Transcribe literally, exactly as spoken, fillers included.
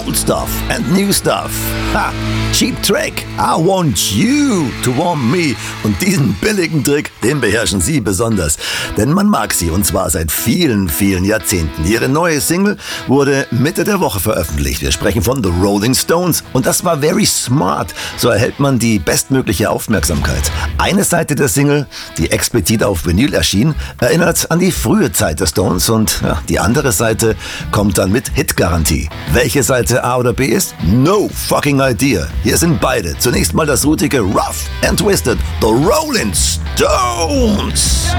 Old Stuff and New Stuff. Ha! Cheap Trick, I want you to want me. Und diesen billigen Trick, den beherrschen sie besonders. Denn man mag sie, und zwar seit vielen, vielen Jahrzehnten. Ihre neue Single wurde Mitte der Woche veröffentlicht. Wir sprechen von The Rolling Stones. Und das war very smart. So erhält man die bestmögliche Aufmerksamkeit. Eine Seite der Single, die explizit auf Vinyl erschien, erinnert an die frühe Zeit der Stones. Und ja, die andere Seite kommt dann mit Hitgarantie. Welche Seite A oder B ist? No fucking idea. Hier sind beide. Zunächst mal das rutige Rough and Twisted, The Rolling Stones.